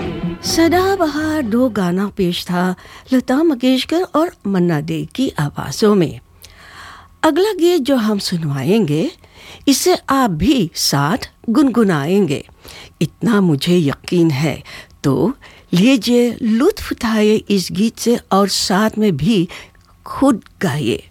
सदाबहार दो गाना पेश था लता मंगेशकर और मन्ना डे की आवाज़ों में। अगला गीत जो हम सुनवाएंगे इसे आप भी साथ गुनगुनाएंगे, इतना मुझे यकीन है। तो लीजिए लुत्फ उठाइए इस गीत से और साथ में भी खुद गाइए।